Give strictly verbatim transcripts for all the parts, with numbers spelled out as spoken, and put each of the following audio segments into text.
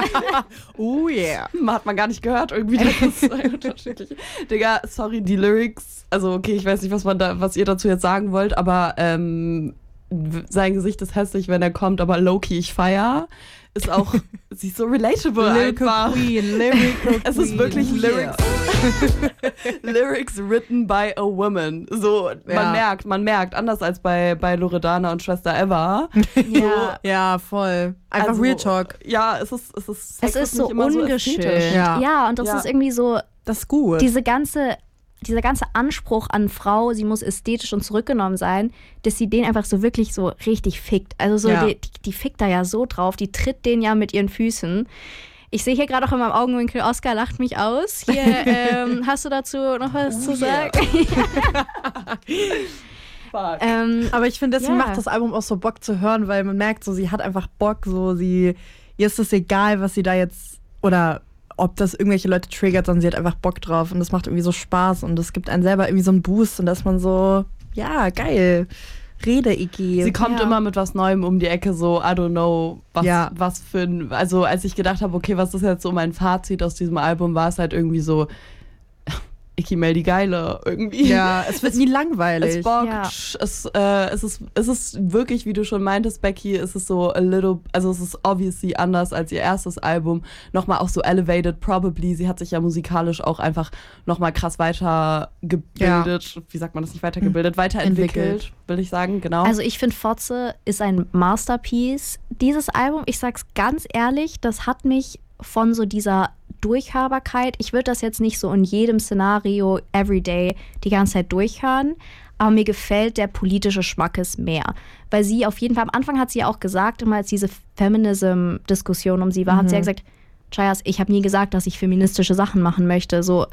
Oh yeah. Hat man gar nicht gehört, irgendwie. Das ist zwei unterschiedliche. Digga, sorry, die Lyrics, also okay, ich weiß nicht, was man da, was ihr dazu jetzt sagen wollt, aber ähm, sein Gesicht ist hässlich, wenn er kommt, aber low-key, ich feier. Ist auch, sie ist so relatable Lyrical einfach. Queen, Lyrical Es ist wirklich Queen. Lyrics, Lyrics written by a woman. So, man Ja. merkt, man merkt, anders als bei, bei Loredana und Schwester Eva. Ja. Ja, voll. Einfach Also, Real Talk. Ja, es ist, es ist, Sex Es ist so nicht immer ungeschönt. ästhetisch. Ja. Ja, und das Ja. ist irgendwie so, Das ist gut. diese ganze, dieser ganze Anspruch an Frau, sie muss ästhetisch und zurückgenommen sein, dass sie den einfach so wirklich so richtig fickt. Also so, Ja. die, die, die fickt da ja so drauf, die tritt den ja mit ihren Füßen. Ich sehe hier gerade auch in meinem Augenwinkel, Oscar lacht mich aus. Hier, ähm, hast du dazu noch was Oh zu yeah. sagen? Fuck. ähm, Aber ich finde, deswegen Ja. macht das Album auch so Bock zu hören, weil man merkt so, sie hat einfach Bock, so sie, ihr ist es egal, was sie da jetzt, oder ob das irgendwelche Leute triggert, sondern sie hat einfach Bock drauf und das macht irgendwie so Spaß und es gibt einen selber irgendwie so einen Boost und da ist man so, ja, geil, rede, Iggy. Sie kommt Ja. immer mit was Neuem um die Ecke, so, I don't know, was, Ja. was für ein, also als ich gedacht habe, okay, was ist jetzt so mein Fazit aus diesem Album, war es halt irgendwie so, Iggy Mel die Geile, irgendwie. Ja, es wird nie langweilig. Es bockt, Ja. es, äh, es, ist, es ist wirklich, wie du schon meintest, Becky, es ist so a little, also es ist obviously anders als ihr erstes Album. Nochmal auch so elevated, probably. Sie hat sich ja musikalisch auch einfach nochmal krass weitergebildet. Wie sagt man das nicht weitergebildet? Weiterentwickelt, Entwickelt. will ich sagen, genau. Also ich finde, Fotze ist ein Masterpiece. Dieses Album, ich sag's ganz ehrlich, das hat mich von so dieser Durchhörbarkeit, ich würde das jetzt nicht so in jedem Szenario everyday die ganze Zeit durchhören, aber mir gefällt der politische Schmackes mehr. Weil sie auf jeden Fall, am Anfang hat sie ja auch gesagt, immer als diese Feminism-Diskussion um sie war, hat sie ja gesagt, Chayas, ich habe nie gesagt, dass ich feministische Sachen machen möchte. So,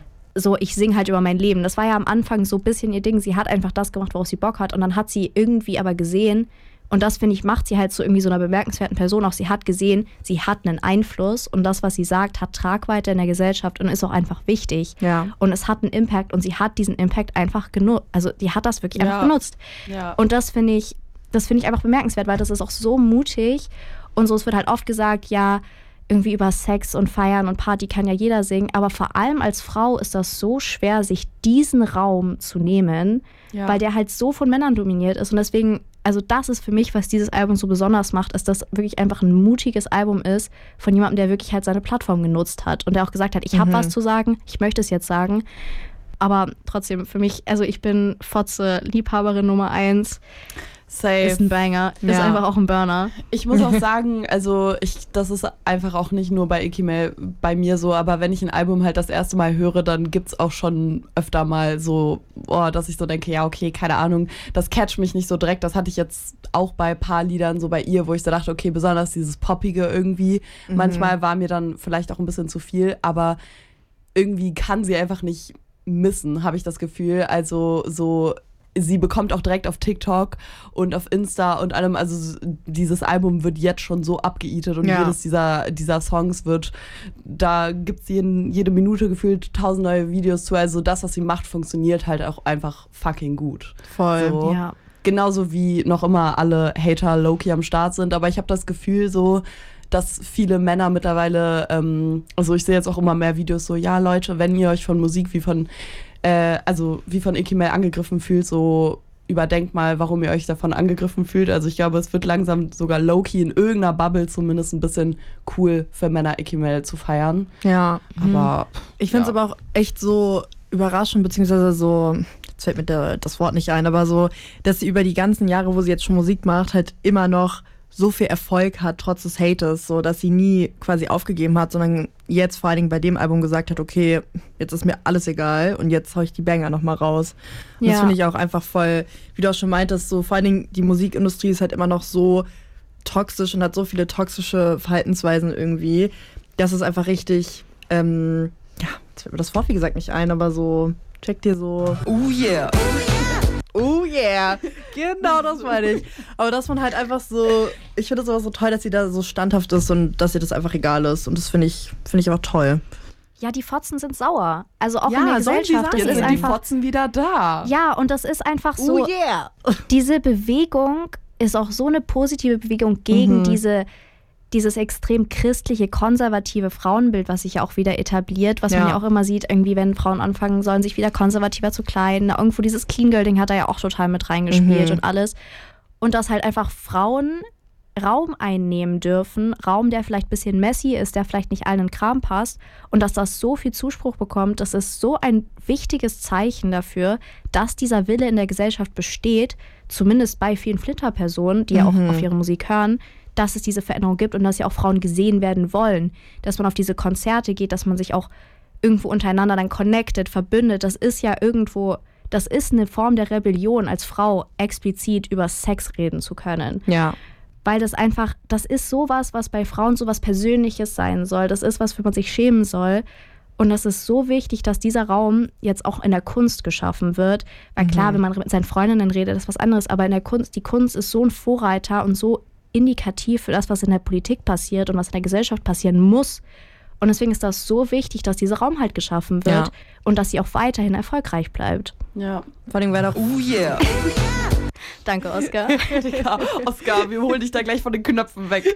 so ich singe halt über mein Leben. Das war ja am Anfang so ein bisschen ihr Ding. Sie hat einfach das gemacht, worauf sie Bock hat. Und dann hat sie irgendwie aber gesehen, und das, finde ich, macht sie halt so irgendwie so einer bemerkenswerten Person auch. Sie hat gesehen, sie hat einen Einfluss und das, was sie sagt, hat Tragweite in der Gesellschaft und ist auch einfach wichtig. Ja. Und es hat einen Impact und sie hat diesen Impact einfach genutzt. Also die hat das wirklich Ja. einfach genutzt. ja. Und das finde ich, das finde ich einfach bemerkenswert, weil das ist auch so mutig. Und so, es wird halt oft gesagt, ja, irgendwie über Sex und Feiern und Party kann ja jeder singen. Aber vor allem als Frau ist das so schwer, sich diesen Raum zu nehmen, Ja. weil der halt so von Männern dominiert ist. Und deswegen, also das ist für mich, was dieses Album so besonders macht, ist, dass wirklich einfach ein mutiges Album ist von jemandem, der wirklich halt seine Plattform genutzt hat und der auch gesagt hat, ich habe was zu sagen, ich möchte es jetzt sagen. Aber trotzdem, für mich, also ich bin Fotze, Liebhaberin Nummer eins. Safe. Ist ein Banger. Ist Ja. einfach auch ein Burner. Ich muss auch sagen, also ich, das ist einfach auch nicht nur bei Iggy Mel bei mir so, aber wenn ich ein Album halt das erste Mal höre, dann gibt's auch schon öfter mal so, oh, dass ich so denke, ja, okay, keine Ahnung, das catcht mich nicht so direkt. Das hatte ich jetzt auch bei ein paar Liedern so bei ihr, wo ich so dachte, okay, besonders dieses Poppige irgendwie. Mhm. Manchmal war mir dann vielleicht auch ein bisschen zu viel, aber irgendwie kann sie einfach nicht missen, habe ich das Gefühl. Also so, sie bekommt auch direkt auf TikTok und auf Insta und allem, also dieses Album wird jetzt schon so abgeeatet und Ja. jedes dieser, dieser Songs wird, da gibt es jede Minute gefühlt tausend neue Videos zu, also das, was sie macht, funktioniert halt auch einfach fucking gut. Voll. So. Ja. Genauso wie noch immer alle Hater low-key am Start sind, aber ich habe das Gefühl so, dass viele Männer mittlerweile, ähm, also ich sehe jetzt auch immer mehr Videos so, ja Leute, wenn ihr euch von Musik wie von Äh, also wie von Iggy Mel angegriffen fühlt, so überdenkt mal, warum ihr euch davon angegriffen fühlt. Also ich glaube, es wird langsam sogar low-key in irgendeiner Bubble zumindest ein bisschen cool für Männer, Iggy Mel zu feiern. Ja. Aber Ich finde es ja. aber auch echt so überraschend, beziehungsweise so, jetzt fällt mir der, das Wort nicht ein, aber so, dass sie über die ganzen Jahre, wo sie jetzt schon Musik macht, halt immer noch so viel Erfolg hat, trotz des Haters, so dass sie nie quasi aufgegeben hat, sondern jetzt vor allen Dingen bei dem Album gesagt hat, okay, jetzt ist mir alles egal und jetzt hau ich die Banger nochmal raus. Und Ja. das finde ich auch einfach voll, wie du auch schon meintest, so vor allen Dingen die Musikindustrie ist halt immer noch so toxisch und hat so viele toxische Verhaltensweisen irgendwie, dass es einfach richtig, ähm, ja, jetzt fällt mir das Wort wie gesagt nicht ein, aber so, check dir so, Oh yeah. oh yeah, genau das meine ich. Aber dass man halt einfach so, ich finde es aber so toll, dass sie da so standhaft ist und dass ihr das einfach egal ist. Und das finde ich, finde ich aber toll. Ja, die Fotzen sind sauer. Also auch Ja, in der sollen sie Gesellschaft. sein. Das Jetzt ist sind die einfach. Fotzen wieder da. Ja, und das ist einfach so. Oh yeah. Diese Bewegung ist auch so eine positive Bewegung gegen Mhm. diese, dieses extrem christliche, konservative Frauenbild, was sich ja auch wieder etabliert, was Ja. man ja auch immer sieht, irgendwie, wenn Frauen anfangen sollen, sich wieder konservativer zu kleiden. Irgendwo dieses Clean Girl-Ding hat er ja auch total mit reingespielt Mhm. und alles. Und dass halt einfach Frauen Raum einnehmen dürfen, Raum, der vielleicht ein bisschen messy ist, der vielleicht nicht allen in den Kram passt und dass das so viel Zuspruch bekommt, das ist so ein wichtiges Zeichen dafür, dass dieser Wille in der Gesellschaft besteht, zumindest bei vielen Flinter-Personen, die ja auch auf ihre Musik hören, dass es diese Veränderung gibt und dass ja auch Frauen gesehen werden wollen, dass man auf diese Konzerte geht, dass man sich auch irgendwo untereinander dann connectet, verbündet, das ist ja irgendwo, das ist eine Form der Rebellion, als Frau explizit über Sex reden zu können. Ja. Weil das einfach, das ist sowas, was bei Frauen sowas Persönliches sein soll. Das ist was, für man sich schämen soll. Und das ist so wichtig, dass dieser Raum jetzt auch in der Kunst geschaffen wird. Weil klar, wenn man mit seinen Freundinnen redet, das ist was anderes. Aber in der Kunst, die Kunst ist so ein Vorreiter und so indikativ für das, was in der Politik passiert und was in der Gesellschaft passieren muss. Und deswegen ist das so wichtig, dass dieser Raum halt geschaffen wird Ja. und dass sie auch weiterhin erfolgreich bleibt. Ja. Vor allem, weil doch Oh yeah. Danke, Oskar. Ja, Oskar, wir holen dich da gleich von den Knöpfen weg.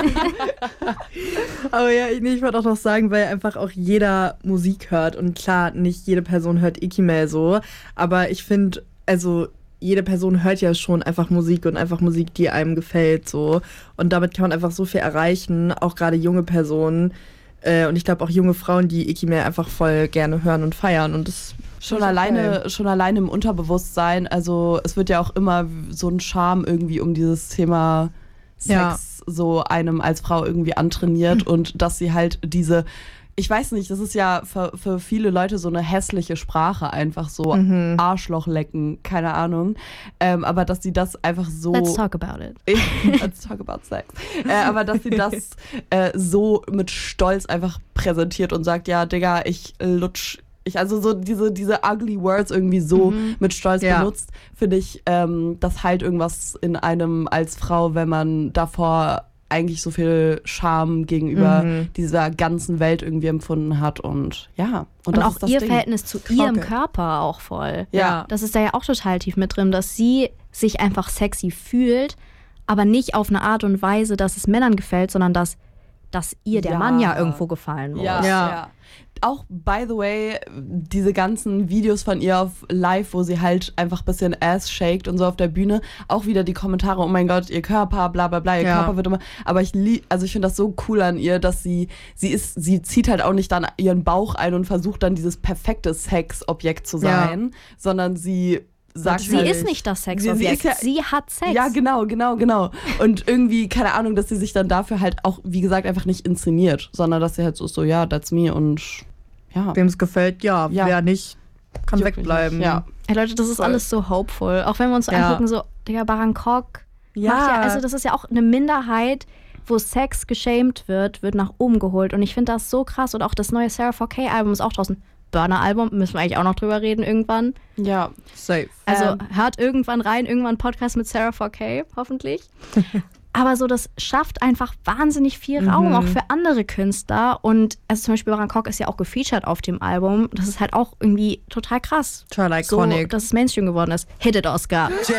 Aber ja, ich, nee, ich wollte auch noch sagen, weil einfach auch jeder Musik hört. Und klar, nicht jede Person hört Ikimel so. Aber ich finde, also jede Person hört ja schon einfach Musik und einfach Musik, die einem gefällt. So. Und damit kann man einfach so viel erreichen, auch gerade junge Personen. Äh, und ich glaube auch junge Frauen, die Ikimel einfach voll gerne hören und feiern. Und das Schon alleine, schon alleine im Unterbewusstsein. Also es wird ja auch immer so ein Charme irgendwie um dieses Thema Sex Ja. so einem als Frau irgendwie antrainiert und dass sie halt diese, ich weiß nicht, das ist ja für, für viele Leute so eine hässliche Sprache, einfach so Mhm. Arschloch lecken, keine Ahnung. Ähm, aber dass sie das einfach so... Let's talk about it. Let's talk about sex. Äh, aber dass sie das äh, so mit Stolz einfach präsentiert und sagt, ja, Digga, ich lutsch, ich, also so diese, diese ugly words irgendwie so Mhm. mit Stolz Ja. benutzt, finde ich, ähm, das heilt irgendwas in einem als Frau, wenn man davor eigentlich so viel Scham gegenüber Mhm. dieser ganzen Welt irgendwie empfunden hat und ja. Und, das auch ist das ihr Ding. Verhältnis zu ihrem Okay. Körper auch voll. Ja. Das ist da ja auch total tief mit drin, dass sie sich einfach sexy fühlt, aber nicht auf eine Art und Weise, dass es Männern gefällt, sondern dass, dass ihr der Ja. Mann ja irgendwo gefallen muss. Ja, Ja. ja. Auch, by the way, diese ganzen Videos von ihr auf live, wo sie halt einfach ein bisschen Ass shakt und so auf der Bühne, auch wieder die Kommentare, oh mein Gott, ihr Körper, bla bla bla, ihr Ja. Körper wird immer, aber ich lieb, also ich finde das so cool an ihr, dass sie, sie ist, sie zieht halt auch nicht dann ihren Bauch ein und versucht dann dieses perfekte Sexobjekt zu sein, sondern sie sagt Sie halt, ist nicht das Sie- sie Sexobjekt, ist ja- sie hat Sex. Ja, genau, genau, genau. Und irgendwie, keine Ahnung, dass sie sich dann dafür halt auch, wie gesagt, einfach nicht inszeniert, sondern dass sie halt so ist, so, ja, that's me und ja. wem es gefällt, ja. Ja. Wer nicht, kann Juckt mich wegbleiben. nicht. Ja. Ey, Leute, das ist Voll. alles so hopeful. Auch wenn wir uns so Ja. angucken, so, Digga, Bangkok. Ja. Macht ja, also das ist ja auch eine Minderheit, wo Sex geschämt wird, wird nach oben geholt. Und ich finde das so krass. Und auch das neue Sarah four K Album ist auch draußen. Burner-Album, müssen wir eigentlich auch noch drüber reden irgendwann. Ja. Safe. Also Ähm. hört irgendwann rein, irgendwann Podcast mit Sarah four K, hoffentlich. Aber so, das schafft einfach wahnsinnig viel Raum, Mhm. auch für andere Künstler. Und also zum Beispiel Bangkok ist ja auch gefeatured auf dem Album. Das ist halt auch irgendwie total krass. Total So, iconic. dass es Mainstream geworden ist. Hit it, Oscar.